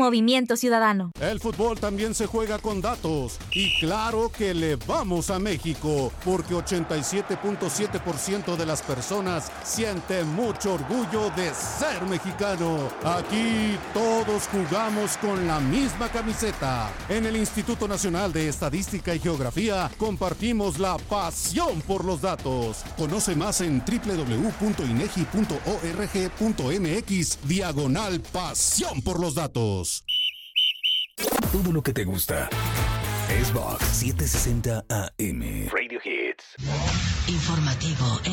Movimiento Ciudadano. El fútbol también se juega con datos. Y claro que le vamos a México, porque 87.7% de las personas sienten mucho orgullo de ser mexicano. Aquí todos jugamos con la misma camiseta. En el Instituto Nacional de Estadística y Geografía compartimos la pasión por los datos. Conoce más en www.inegi.org.mx/pasión por los datos. Todo lo que te gusta es Vox 760 AM. Radio Hits. Informativo